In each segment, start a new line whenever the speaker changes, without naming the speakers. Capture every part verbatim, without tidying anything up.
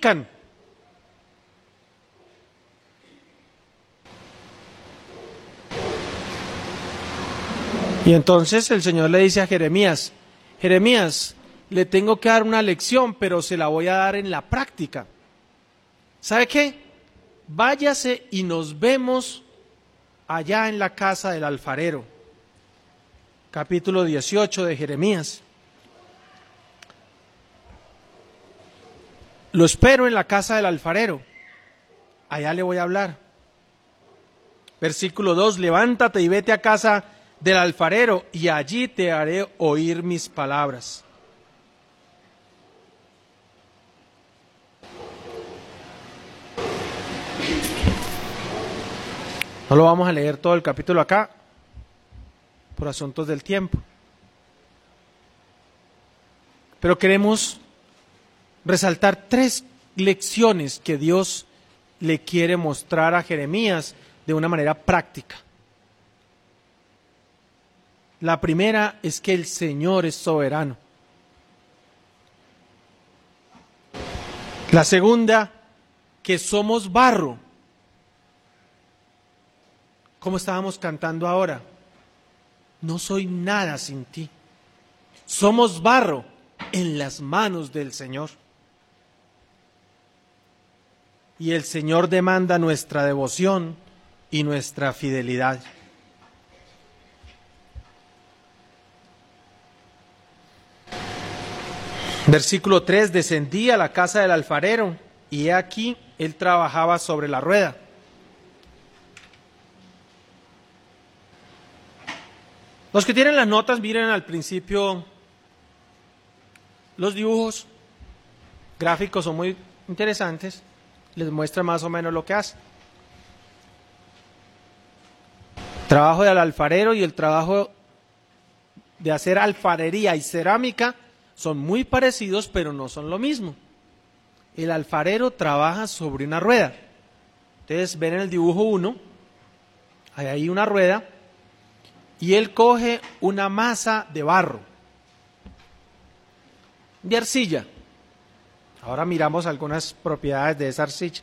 edifican. Y entonces el Señor le dice a Jeremías, Jeremías, le tengo que dar una lección, pero se la voy a dar en la práctica. ¿Sabe qué? Váyase y nos vemos allá en la casa del alfarero. Capítulo dieciocho de Jeremías. Lo espero en la casa del alfarero. Allá le voy a hablar. Versículo dos, levántate y vete a casa del alfarero y allí te haré oír mis palabras. No lo vamos a leer todo el capítulo acá por asuntos del tiempo, pero queremos resaltar tres lecciones que Dios le quiere mostrar a Jeremías de una manera práctica. La primera es que el Señor es soberano. La segunda, que somos barro. Como estábamos cantando ahora, no soy nada sin ti. Somos barro en las manos del Señor. Y el Señor demanda nuestra devoción y nuestra fidelidad. Versículo tres, descendí a la casa del alfarero, y he aquí, él trabajaba sobre la rueda. Los que tienen las notas, miren al principio los dibujos gráficos, son muy interesantes, les muestra más o menos lo que hace. Trabajo del alfarero y el trabajo de hacer alfarería y cerámica son muy parecidos, pero no son lo mismo. El alfarero trabaja sobre una rueda. Ustedes ven en el dibujo uno, hay ahí una rueda, y él coge una masa de barro, de arcilla. Ahora miramos algunas propiedades de esa arcilla.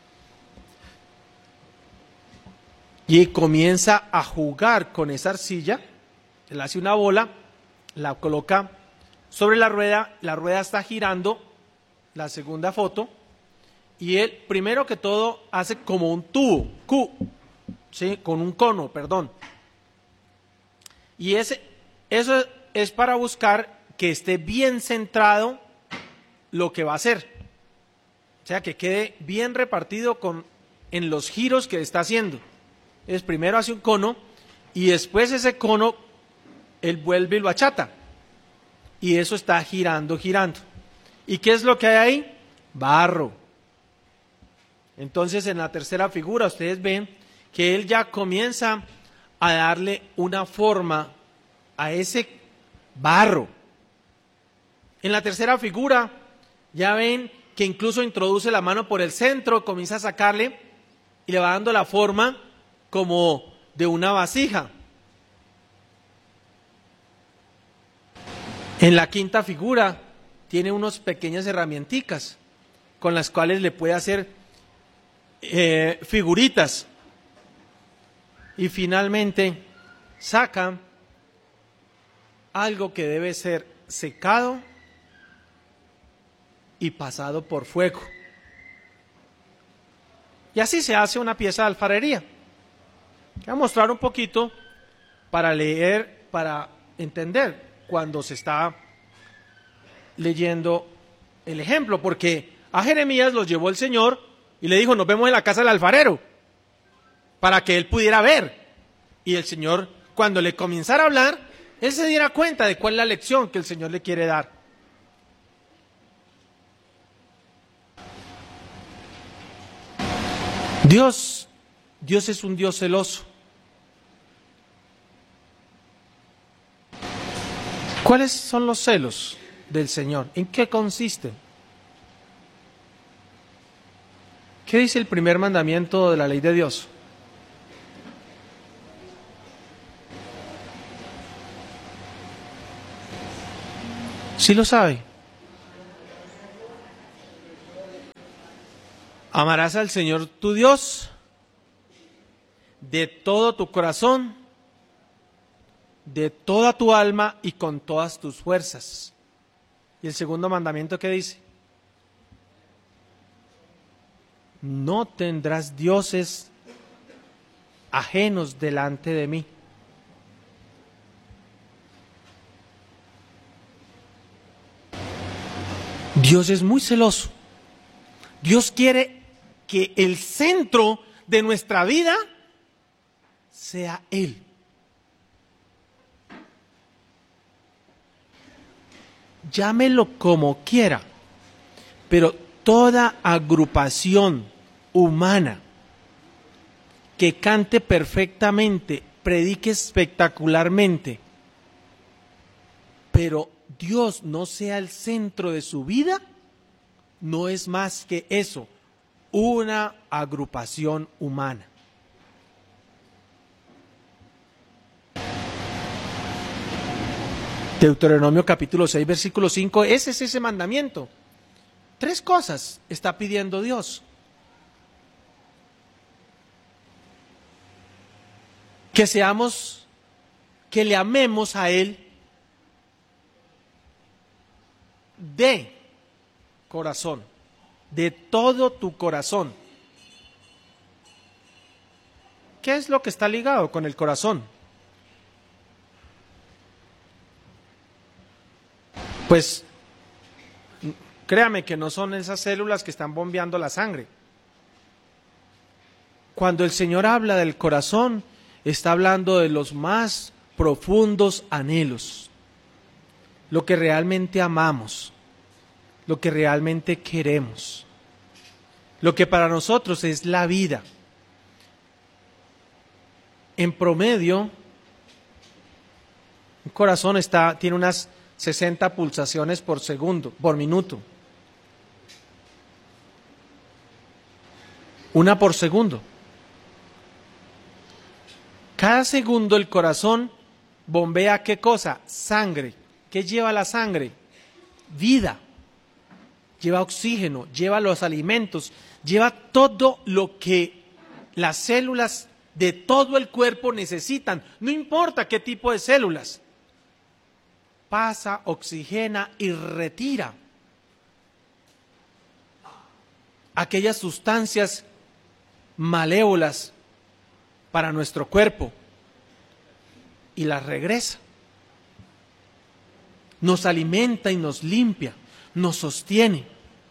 Y comienza a jugar con esa arcilla, él hace una bola, la coloca sobre la rueda, la rueda está girando, la segunda foto, y él primero que todo hace como un tubo, Q, ¿sí? Con un cono, perdón. Y ese, eso es para buscar que esté bien centrado lo que va a hacer. O sea, que quede bien repartido con, en los giros que está haciendo. Es primero hace un cono y después ese cono él vuelve y lo achata. Y eso está girando, girando. ¿Y qué es lo que hay ahí? Barro. Entonces en la tercera figura ustedes ven que él ya comienza a darle una forma a ese barro. En la tercera figura ya ven que incluso introduce la mano por el centro, comienza a sacarle y le va dando la forma como de una vasija. En la quinta figura tiene unas pequeñas herramienticas con las cuales le puede hacer eh, figuritas. Y finalmente saca algo que debe ser secado y pasado por fuego. Y así se hace una pieza de alfarería. Voy a mostrar un poquito para leer, para entender cuando se está leyendo el ejemplo, porque a Jeremías lo llevó el Señor y le dijo, nos vemos en la casa del alfarero, para que él pudiera ver. Y el Señor, cuando le comenzara a hablar, él se diera cuenta de cuál es la lección que el Señor le quiere dar. Dios, Dios es un Dios celoso. ¿Cuáles son los celos del Señor? ¿En qué consisten? ¿Qué dice el primer mandamiento de la ley de Dios? ¿Sí lo sabe? Amarás al Señor tu Dios de todo tu corazón, de toda tu alma y con todas tus fuerzas. ¿Y el segundo mandamiento qué dice? No tendrás dioses ajenos delante de mí. Dios es muy celoso. Dios quiere que el centro de nuestra vida sea Él. Llámelo como quiera, pero toda agrupación humana que cante perfectamente, predique espectacularmente, pero Dios no sea el centro de su vida, no es más que eso, una agrupación humana. Deuteronomio capítulo seis, versículo cinco, ese es ese mandamiento. Tres cosas está pidiendo Dios. Que seamos, que le amemos a Él de corazón, de todo tu corazón. ¿Qué es lo que está ligado con el corazón? Pues créame que no son esas células que están bombeando la sangre. Cuando el Señor habla del corazón, está hablando de los más profundos anhelos, lo que realmente amamos, lo que realmente queremos, lo que para nosotros es la vida. En promedio, un corazón está, tiene unas sesenta pulsaciones por segundo, por minuto. Una por segundo. Cada segundo el corazón bombea ¿qué cosa? Sangre. ¿Qué lleva la sangre? Vida. Lleva oxígeno, lleva los alimentos, lleva todo lo que las células de todo el cuerpo necesitan. No importa qué tipo de células. Pasa, oxigena y retira aquellas sustancias malévolas para nuestro cuerpo y las regresa. Nos alimenta y nos limpia, nos sostiene.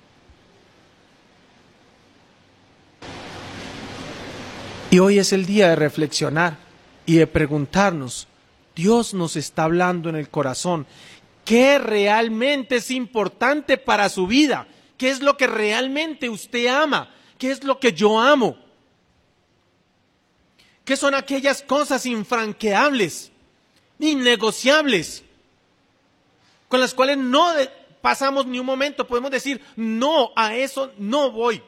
Y hoy es el día de reflexionar y de preguntarnos, Dios nos está hablando en el corazón, ¿qué realmente es importante para su vida? ¿Qué es lo que realmente usted ama? ¿Qué es lo que yo amo? ¿Qué son aquellas cosas infranqueables, innegociables, con las cuales no de, pasamos ni un momento? Podemos decir, no, a eso no voy.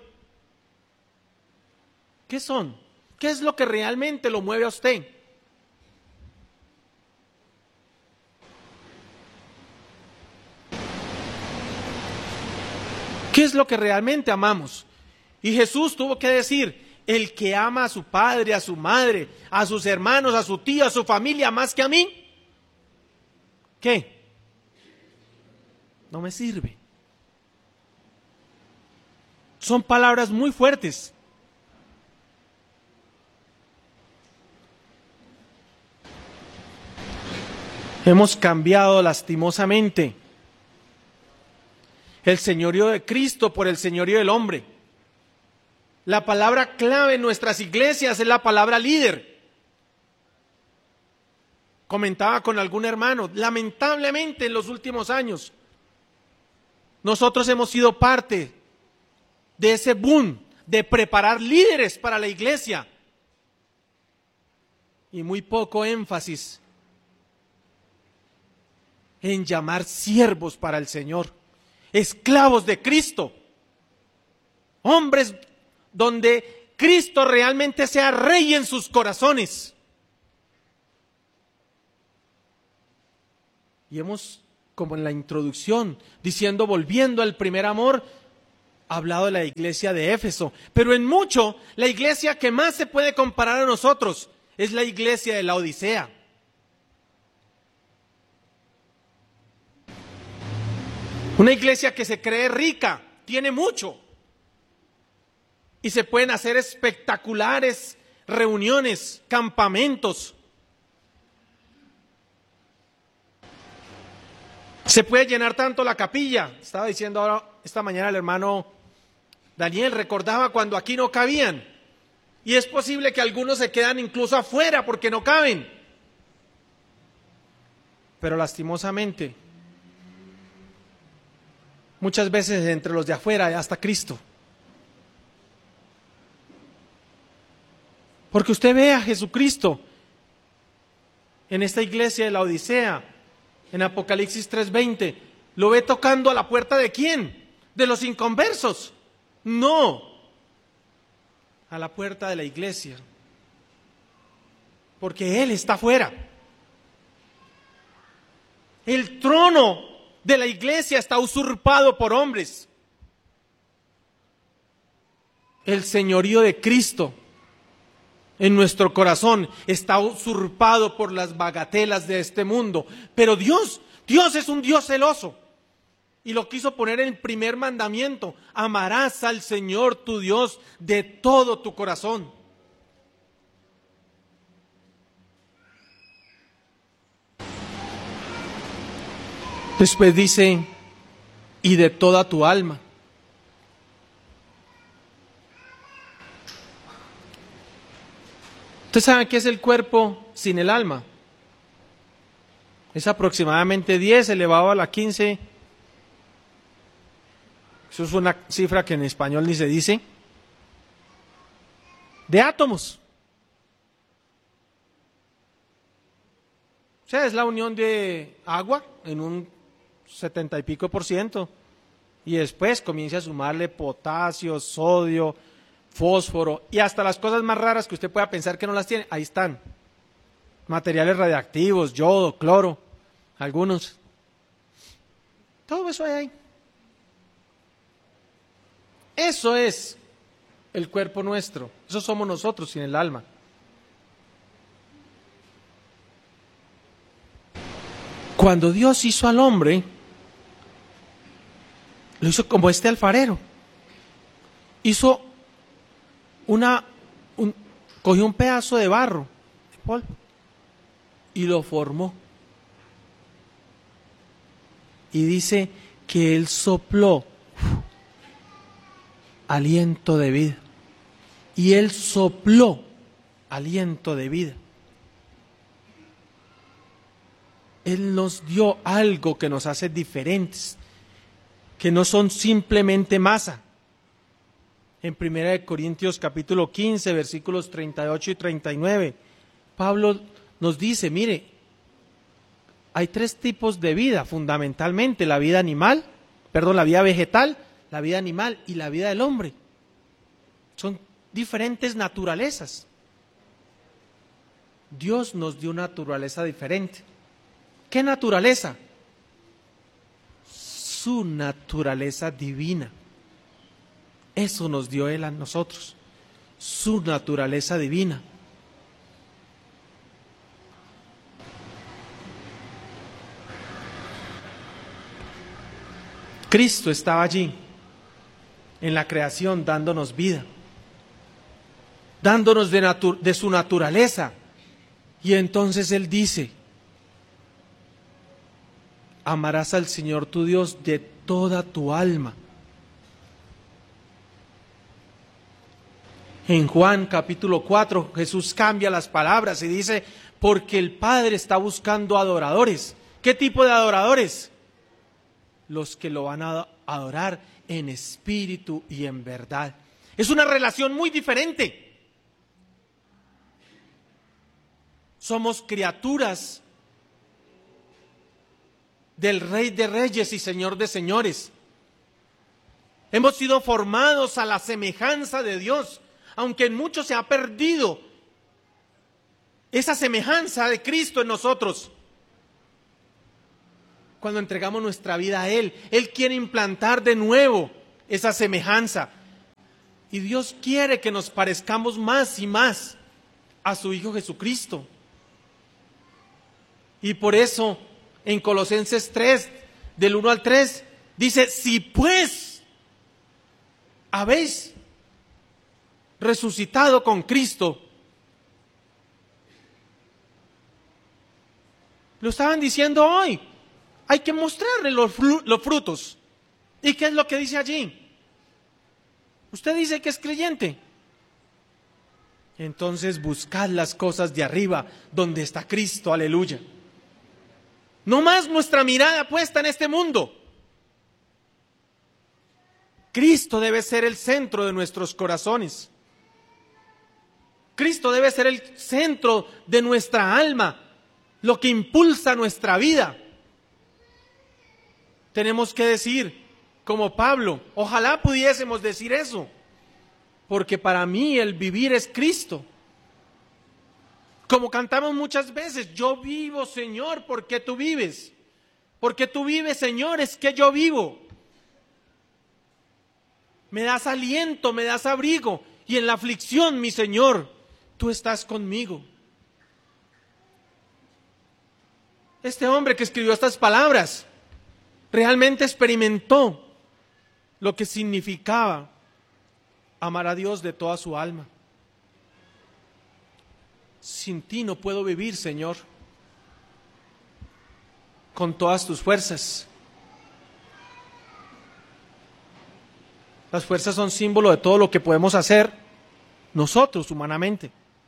¿Qué son? ¿Qué es lo que realmente lo mueve a usted? ¿Qué es lo que realmente amamos? Y Jesús tuvo que decir, el que ama a su padre, a su madre, a sus hermanos, a su tío, a su familia, más que a mí, ¿qué? No me sirve. Son palabras muy fuertes. Hemos cambiado lastimosamente el señorío de Cristo por el señorío del hombre. La palabra clave en nuestras iglesias es la palabra líder. Comentaba con algún hermano, lamentablemente en los últimos años, nosotros hemos sido parte de ese boom de preparar líderes para la iglesia. Y muy poco énfasis en llamar siervos para el Señor, esclavos de Cristo, hombres donde Cristo realmente sea rey en sus corazones. Y hemos, como en la introducción, diciendo, volviendo al primer amor, ha hablado de la iglesia de Éfeso, pero en mucho la iglesia que más se puede comparar a nosotros es la iglesia de la Odisea. Una iglesia que se cree rica, tiene mucho, y se pueden hacer espectaculares reuniones, campamentos. Se puede llenar tanto la capilla. Estaba diciendo ahora, esta mañana el hermano Daniel, recordaba cuando aquí no cabían. Y es posible que algunos se quedan incluso afuera porque no caben. Pero lastimosamente, muchas veces entre los de afuera hay hasta Cristo. Porque usted ve a Jesucristo en esta iglesia de la Odisea, en Apocalipsis tres veinte, ¿lo ve tocando a la puerta de quién? ¿De los inconversos? No, a la puerta de la iglesia, porque Él está afuera. El trono de la iglesia está usurpado por hombres. El señorío de Cristo en nuestro corazón está usurpado por las bagatelas de este mundo. Pero Dios, Dios es un Dios celoso. Y lo quiso poner en el primer mandamiento: amarás al Señor tu Dios de todo tu corazón. Después dice, y de toda tu alma. ¿Ustedes saben qué es el cuerpo sin el alma? Es aproximadamente diez elevado a la quince. Eso es una cifra que en español ni se dice. De átomos. O sea, es la unión de agua en un setenta y pico por ciento. Y después comienza a sumarle potasio, sodio, fósforo y hasta las cosas más raras que usted pueda pensar que no las tiene, ahí están. Materiales radiactivos, yodo, cloro, algunos. Todo eso hay ahí. Eso es el cuerpo nuestro. Eso somos nosotros sin el alma. Cuando Dios hizo al hombre, lo hizo como este alfarero. Hizo una, un, cogió un pedazo de barro, de polvo, y lo formó. Y dice que Él sopló uf, aliento de vida. Y Él sopló aliento de vida. Él nos dio algo que nos hace diferentes, que no son simplemente masa. En primera de Corintios capítulo quince, versículos treinta y ocho y treinta y nueve, Pablo nos dice, mire, hay tres tipos de vida fundamentalmente: la vida animal, perdón, la vida vegetal, la vida animal y la vida del hombre. Son diferentes naturalezas. Dios nos dio una naturaleza diferente. ¿Qué naturaleza? Su naturaleza divina. Eso nos dio Él a nosotros, su naturaleza divina. Cristo estaba allí en la creación dándonos vida, dándonos de, natu- de su naturaleza. Y entonces Él dice, amarás al Señor tu Dios de toda tu alma. En Juan capítulo cuatro, Jesús cambia las palabras y dice, porque el Padre está buscando adoradores. ¿Qué tipo de adoradores? Los que lo van a adorar en espíritu y en verdad. Es una relación muy diferente. Somos criaturas del Rey de Reyes y Señor de Señores. Hemos sido formados a la semejanza de Dios, aunque en muchos se ha perdido esa semejanza de Cristo en nosotros. Cuando entregamos nuestra vida a Él, Él quiere implantar de nuevo esa semejanza. Y Dios quiere que nos parezcamos más y más a su Hijo Jesucristo. Y por eso en Colosenses tres, del uno al tres, dice, si pues habéis resucitado con Cristo. Lo estaban diciendo hoy. Hay que mostrarle los, los frutos. ¿Y qué es lo que dice allí? Usted dice que es creyente. Entonces buscad las cosas de arriba, donde está Cristo, aleluya. No más nuestra mirada puesta en este mundo. Cristo debe ser el centro de nuestros corazones. Cristo debe ser el centro de nuestra alma, lo que impulsa nuestra vida. Tenemos que decir, como Pablo, ojalá pudiésemos decir eso, porque para mí el vivir es Cristo. Como cantamos muchas veces, yo vivo, Señor, porque tú vives. Porque tú vives, Señor, es que yo vivo. Me das aliento, me das abrigo, y en la aflicción, mi Señor, tú estás conmigo. Este hombre que escribió estas palabras realmente experimentó lo que significaba amar a Dios de toda su alma. Sin ti no puedo vivir, Señor, con todas tus fuerzas. Las fuerzas son símbolo de todo lo que podemos hacer nosotros humanamente.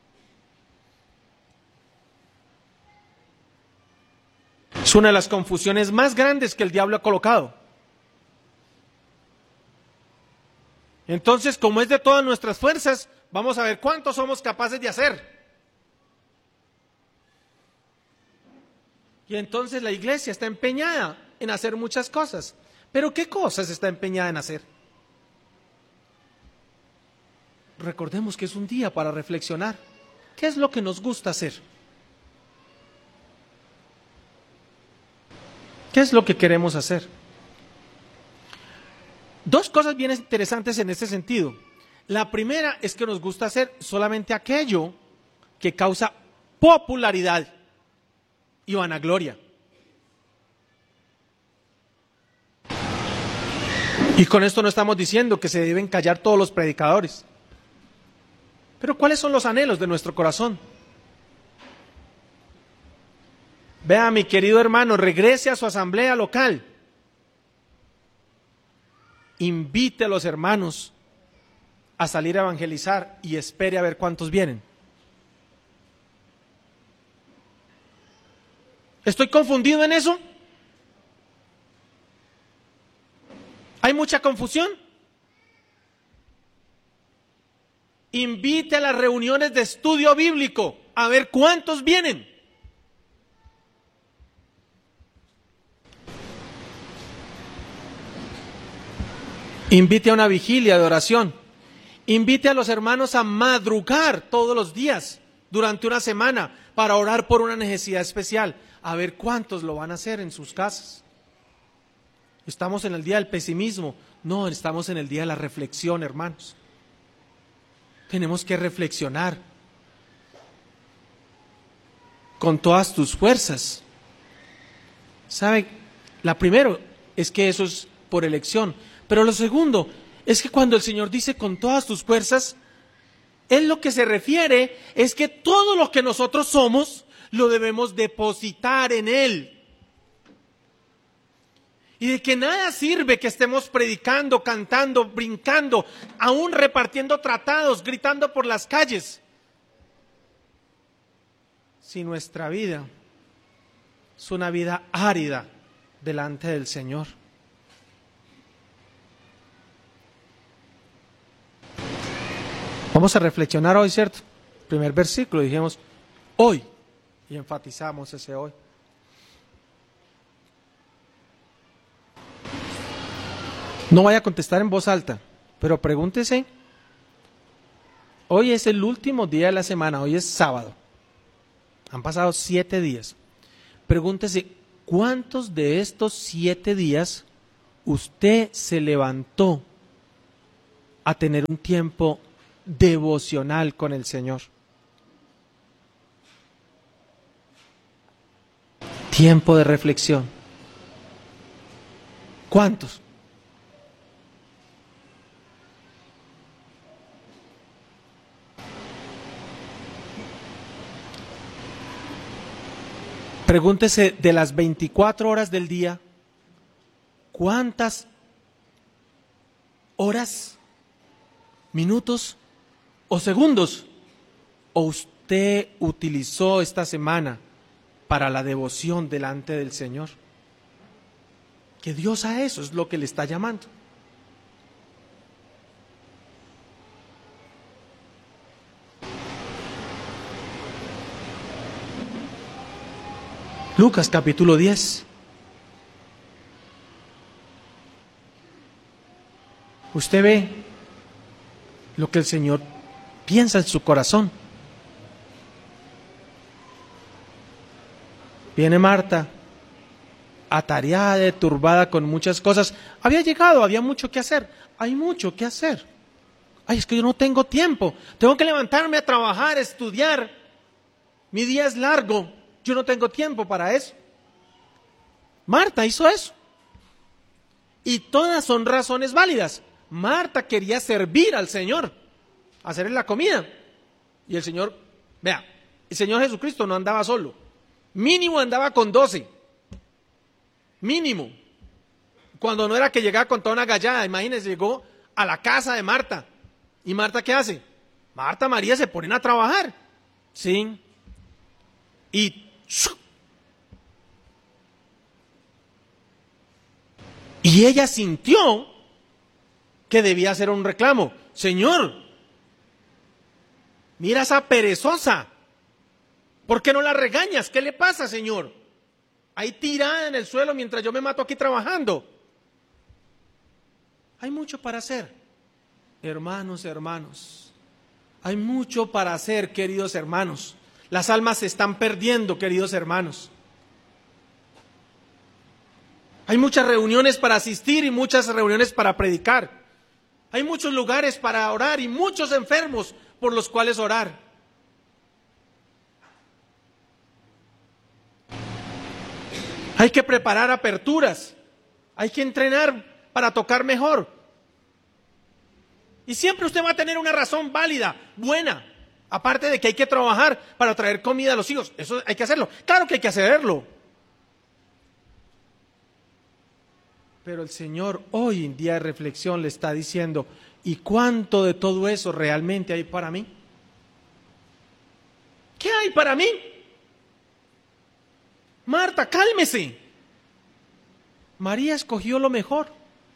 Es una de las confusiones más grandes que el diablo ha colocado. Entonces, como es de todas nuestras fuerzas, vamos a ver cuánto somos capaces de hacer. Y entonces la iglesia está empeñada en hacer muchas cosas. ¿Pero qué cosas está empeñada en hacer? Recordemos que es un día para reflexionar. ¿Qué es lo que nos gusta hacer? ¿Qué es lo que queremos hacer? Dos cosas bien interesantes en este sentido. La primera es que nos gusta hacer solamente aquello que causa popularidad y vanagloria. Y con esto no estamos diciendo que se deben callar todos los predicadores. Pero ¿cuáles son los anhelos de nuestro corazón? Vea, mi querido hermano, regrese a su asamblea local. Invite a los hermanos a salir a evangelizar y espere a ver cuántos vienen. ¿Estoy confundido en eso? ¿Hay mucha confusión? Invite a las reuniones de estudio bíblico a ver cuántos vienen. Invite a una vigilia de oración. Invite a los hermanos a madrugar todos los días durante una semana para orar por una necesidad especial. A ver cuántos lo van a hacer en sus casas. ¿Estamos en el día del pesimismo? No, estamos en el día de la reflexión, hermanos. Tenemos que reflexionar con todas tus fuerzas. ¿Sabe? La primero es que eso es por elección. Pero lo segundo es que cuando el Señor dice con todas tus fuerzas, Él lo que se refiere es que todo lo que nosotros somos lo debemos depositar en Él. Y de que nada sirve que estemos predicando, cantando, brincando, aún repartiendo tratados, gritando por las calles, si nuestra vida es una vida árida delante del Señor. Vamos a reflexionar hoy, ¿cierto? Primer versículo, dijimos hoy, y enfatizamos ese hoy. No vaya a contestar en voz alta, pero pregúntese, hoy es el último día de la semana, hoy es sábado, han pasado siete días. Pregúntese, ¿cuántos de estos siete días usted se levantó a tener un tiempo devocional con el Señor. Tiempo de reflexión. ¿Cuántos? Pregúntese, de las veinticuatro horas del día, ¿cuántas horas, minutos o segundos o usted utilizó esta semana para la devoción delante del Señor? Que Dios a eso es lo que le está llamando. Lucas capítulo diez. Usted ve lo que el Señor piensa en su corazón. Viene Marta, atareada, turbada con muchas cosas. Había llegado, había mucho que hacer. Hay mucho que hacer. Ay, es que yo no tengo tiempo. Tengo que levantarme a trabajar, a estudiar. Mi día es largo. Yo no tengo tiempo para eso. Marta hizo eso. Y todas son razones válidas. Marta quería servir al Señor, hacerle la comida. Y el Señor, vea, el Señor Jesucristo no andaba solo. Mínimo andaba con doce. Mínimo. Cuando no era que llegaba con toda una gallada, imagínense, llegó a la casa de Marta. ¿Y Marta qué hace? Marta, María se ponen a trabajar. Sí. Y Y ella sintió que debía hacer un reclamo. Señor, mira esa perezosa. ¿Por qué no la regañas? ¿Qué le pasa, Señor? Ahí tirada en el suelo mientras yo me mato aquí trabajando. Hay mucho para hacer. Hermanos, hermanos. Hay mucho para hacer, queridos hermanos. Las almas se están perdiendo, queridos hermanos. Hay muchas reuniones para asistir y muchas reuniones para predicar. Hay muchos lugares para orar y muchos enfermos por los cuales orar. Hay que preparar aperturas. Hay que entrenar para tocar mejor. Y siempre usted va a tener una razón válida, buena. Aparte de que hay que trabajar para traer comida a los hijos. Eso hay que hacerlo. Claro que hay que hacerlo. Pero el Señor hoy en día de reflexión le está diciendo, ¿y cuánto de todo eso realmente hay para mí? ¿Qué hay para mí? Marta, cálmese. María escogió lo mejor.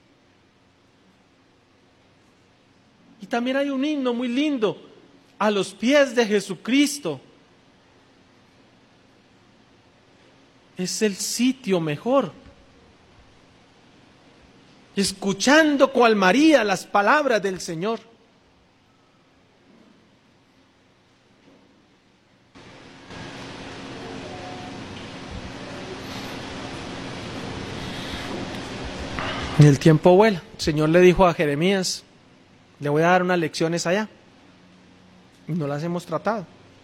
Y también hay un himno muy lindo, a los pies de Jesucristo. Es el sitio mejor. Escuchando cual María las palabras del Señor. Y el tiempo vuela. El Señor le dijo a Jeremías, le voy a dar unas lecciones allá. Y no las hemos tratado.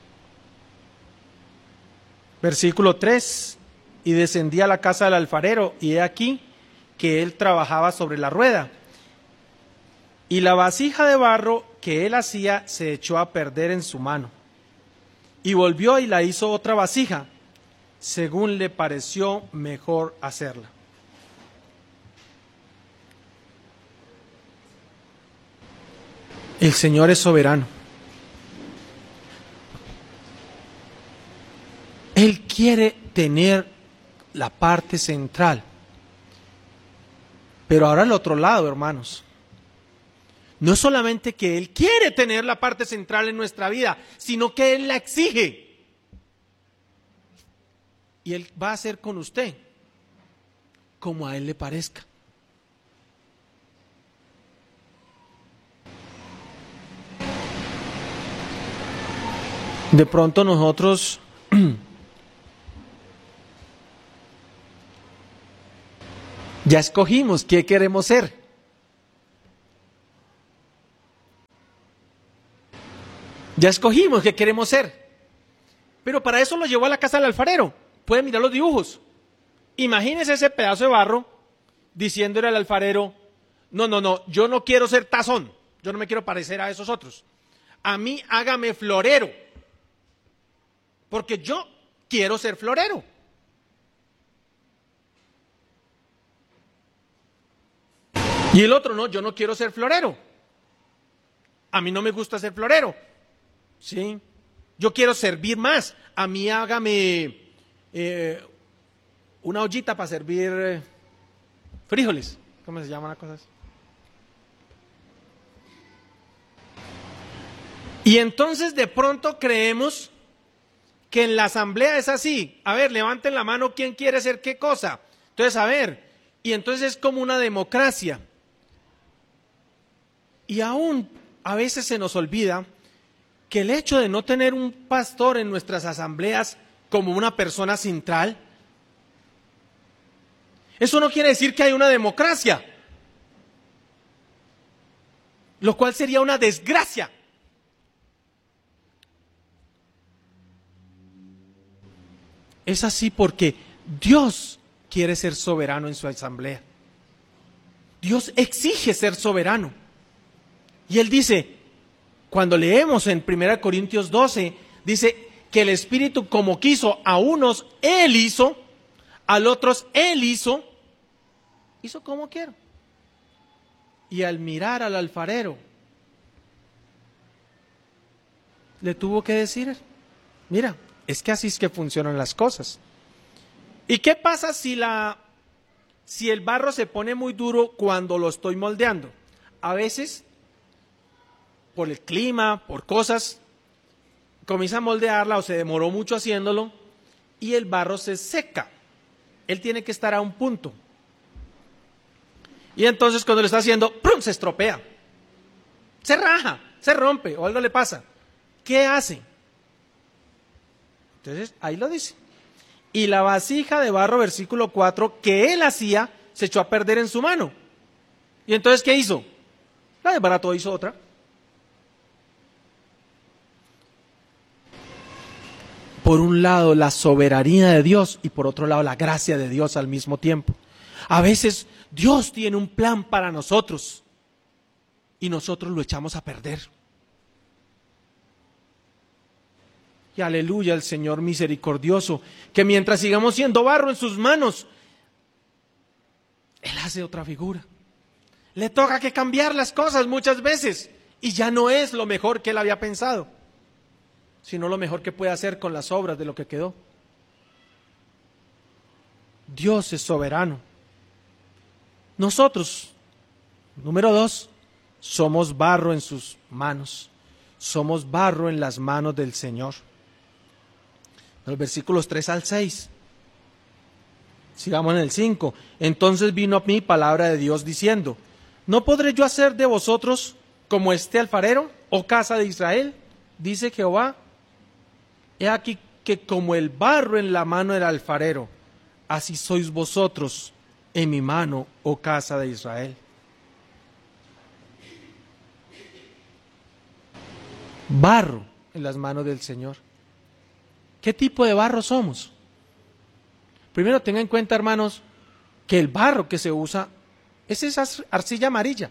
Versículo tres. Y descendí a la casa del alfarero, y he aquí que él trabajaba sobre la rueda. Y la vasija de barro que él hacía se echó a perder en su mano. Y volvió y la hizo otra vasija, según le pareció mejor hacerla. El Señor es soberano. Él quiere tener la parte central. Pero ahora al otro lado, hermanos. No es solamente que Él quiere tener la parte central en nuestra vida, sino que Él la exige. Y Él va a hacer con usted como a Él le parezca. De pronto nosotros ya escogimos qué queremos ser. Ya escogimos qué queremos ser. Pero para eso lo llevó a la casa del alfarero. Pueden mirar los dibujos. Imagínese ese pedazo de barro diciéndole al alfarero, no, no, no, yo no quiero ser tazón, yo no me quiero parecer a esos otros. A mí hágame florero, porque yo quiero ser florero. Y el otro, no, yo no quiero ser florero. A mí no me gusta ser florero. ¿Sí? Yo quiero servir más. A mí hágame eh, una ollita para servir eh, frijoles. ¿Cómo se llaman las cosas? Y entonces de pronto creemos que en la asamblea es así. A ver, levanten la mano, ¿quién quiere hacer qué cosa? Entonces, a ver, y entonces es como una democracia. Y aún a veces se nos olvida que el hecho de no tener un pastor en nuestras asambleas como una persona central, eso no quiere decir que hay una democracia, lo cual sería una desgracia. Es así porque Dios quiere ser soberano en su asamblea. Dios exige ser soberano. Y Él dice, cuando leemos en primera Corintios doce, dice que el Espíritu como quiso a unos, Él hizo, a otros Él hizo, hizo como quiero. Y al mirar al alfarero, le tuvo que decir, mira, es que así es que funcionan las cosas. ¿Y qué pasa si, la, si el barro se pone muy duro cuando lo estoy moldeando? A veces, por el clima, por cosas, comienza a moldearla o se demoró mucho haciéndolo y el barro se seca. Él tiene que estar a un punto. Y entonces cuando lo está haciendo, ¡prum!, se estropea. Se raja, se rompe o algo le pasa. ¿Qué hace? Entonces, ahí lo dice. Y la vasija de barro, versículo cuatro, que él hacía, se echó a perder en su mano. ¿Y entonces qué hizo? La desbarató, hizo otra. Por un lado, la soberanía de Dios y por otro lado, la gracia de Dios al mismo tiempo. A veces, Dios tiene un plan para nosotros y nosotros lo echamos a perder. Y aleluya al Señor misericordioso, que mientras sigamos siendo barro en sus manos, Él hace otra figura. Le toca que cambiar las cosas muchas veces y ya no es lo mejor que Él había pensado, sino lo mejor que puede hacer con las obras de lo que quedó. Dios es soberano. Nosotros, número dos, somos barro en sus manos. Somos barro en las manos del Señor. Los versículos tres al seis. Sigamos en el cinco. Entonces vino a mí palabra de Dios diciendo, ¿no podré yo hacer de vosotros como este alfarero, oh casa de Israel? Dice Jehová. He aquí que como el barro en la mano del alfarero, así sois vosotros en mi mano, oh casa de Israel. Barro en las manos del Señor. ¿Qué tipo de barro somos? Primero tengan en cuenta, hermanos, que el barro que se usa es esa arcilla amarilla.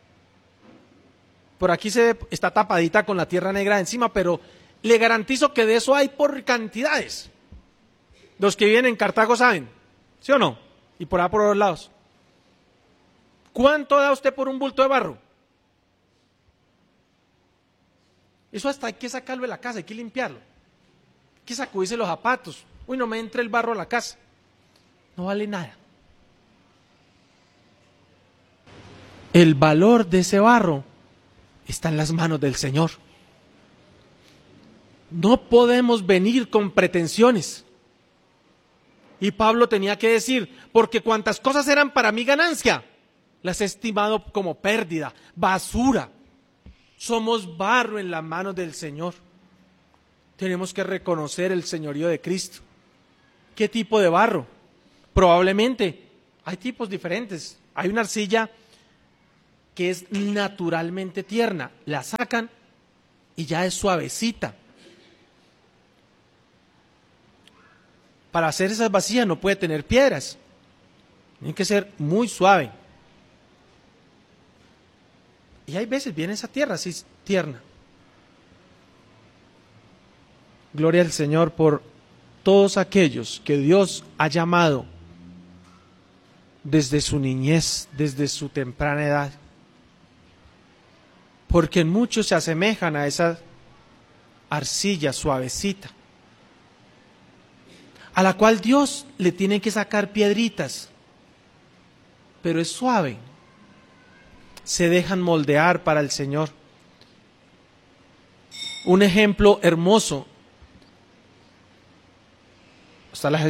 Por aquí se ve, está tapadita con la tierra negra encima, pero le garantizo que de eso hay por cantidades. Los que viven en Cartago saben, ¿sí o no? Y por ahí por los lados. ¿Cuánto da usted por un bulto de barro? Eso hasta hay que sacarlo de la casa, hay que limpiarlo. Hay que sacudirse los zapatos. Uy, no me entre el barro a la casa. No vale nada. El valor de ese barro está en las manos del Señor. No podemos venir con pretensiones. Y Pablo tenía que decir, porque cuantas cosas eran para mi ganancia, las he estimado como pérdida, basura. Somos barro en las manos del Señor. Tenemos que reconocer el señorío de Cristo. ¿Qué tipo de barro? Probablemente hay tipos diferentes. Hay una arcilla que es naturalmente tierna. La sacan y ya es suavecita. Para hacer esas vasijas no puede tener piedras, tiene que ser muy suave. Y hay veces viene esa tierra así tierna. Gloria al Señor por todos aquellos que Dios ha llamado desde su niñez, desde su temprana edad. Porque en muchos se asemejan a esa arcilla suavecita, a la cual Dios le tiene que sacar piedritas, pero es suave. Se dejan moldear para el Señor. Un ejemplo hermoso. Hasta las,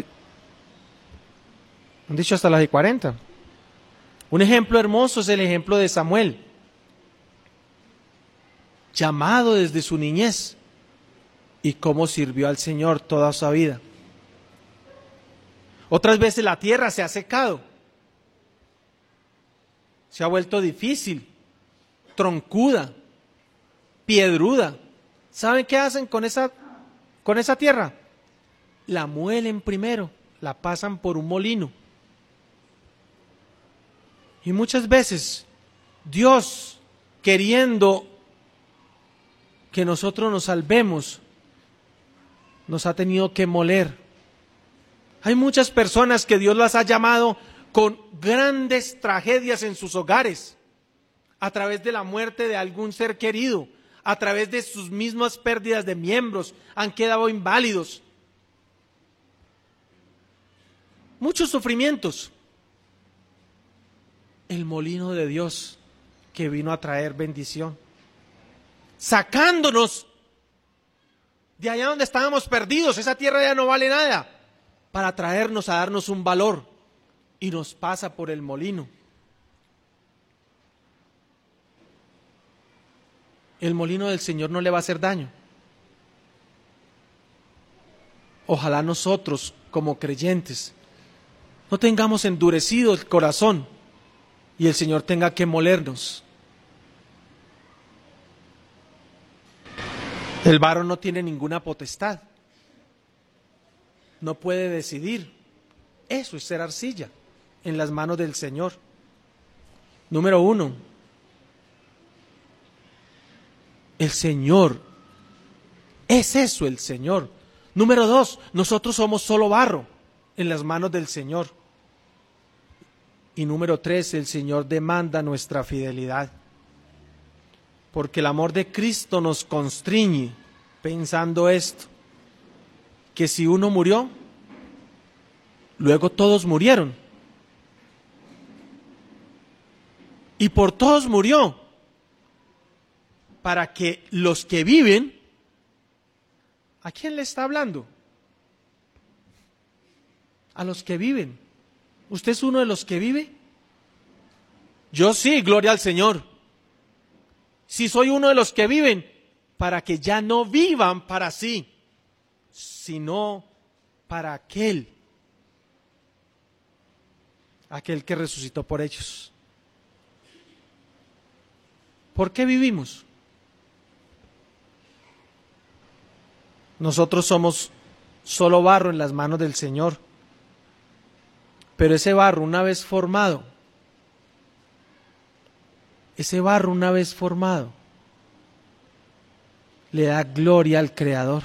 han dicho hasta las de cuarenta. Un ejemplo hermoso es el ejemplo de Samuel, llamado desde su niñez, y cómo sirvió al Señor toda su vida. Otras veces la tierra se ha secado, se ha vuelto difícil, troncuda, piedruda. ¿Saben qué hacen con esa, con esa tierra? La muelen primero, la pasan por un molino. Y muchas veces Dios, queriendo que nosotros nos salvemos, nos ha tenido que moler. Hay muchas personas que Dios las ha llamado con grandes tragedias en sus hogares, a través de la muerte de algún ser querido, a través de sus mismas pérdidas de miembros, han quedado inválidos. Muchos sufrimientos. El molino de Dios que vino a traer bendición, sacándonos de allá donde estábamos perdidos. Esa tierra ya no vale nada, para traernos a darnos un valor, y nos pasa por el molino. El molino del Señor no le va a hacer daño. Ojalá nosotros, como creyentes, no tengamos endurecido el corazón y el Señor tenga que molernos. El varón no tiene ninguna potestad, no puede decidir. Eso es ser arcilla en las manos del Señor. Número uno, el Señor, es eso el Señor. Número dos, nosotros somos solo barro en las manos del Señor. Y número tres, el Señor demanda nuestra fidelidad, porque el amor de Cristo nos constriñe pensando esto, que si uno murió, luego todos murieron, y por todos murió, para que los que viven, ¿a quién le está hablando? A los que viven. ¿Usted es uno de los que vive? Yo sí, gloria al Señor. Si soy uno de los que viven, para que ya no vivan para sí, sino para aquel, aquel que resucitó por ellos. ¿Por qué vivimos? Nosotros somos solo barro en las manos del Señor. Pero ese barro, una vez formado, ese barro una vez formado, le da gloria al Creador.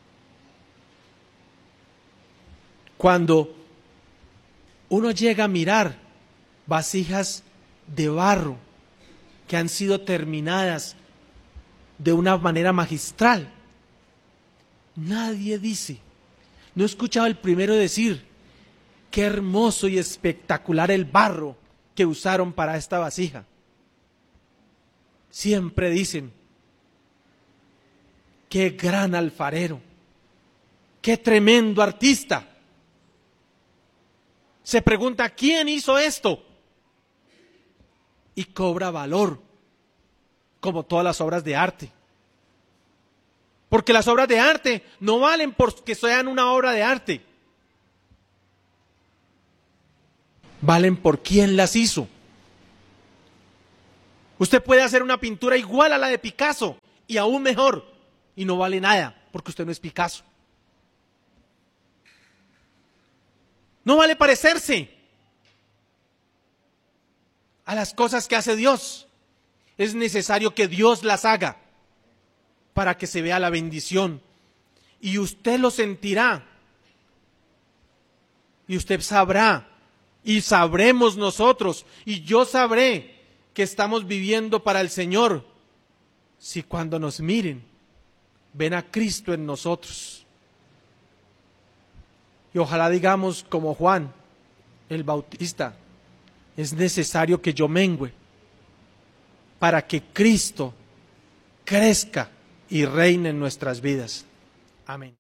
Cuando uno llega a mirar vasijas de barro que han sido terminadas de una manera magistral, nadie dice, no he escuchado el primero decir, qué hermoso y espectacular el barro que usaron para esta vasija. Siempre dicen, qué gran alfarero, qué tremendo artista. Se pregunta, ¿quién hizo esto? Y cobra valor, como todas las obras de arte. Porque las obras de arte no valen porque sean una obra de arte. Valen por quién las hizo. Usted puede hacer una pintura igual a la de Picasso y aún mejor, y no vale nada, porque usted no es Picasso. No vale parecerse a las cosas que hace Dios. Es necesario que Dios las haga para que se vea la bendición. Y usted lo sentirá. Y usted sabrá. Y sabremos nosotros. Y yo sabré que estamos viviendo para el Señor. Si cuando nos miren, ven a Cristo en nosotros. Y ojalá digamos como Juan el Bautista, es necesario que yo mengüe para que Cristo crezca y reine en nuestras vidas. Amén.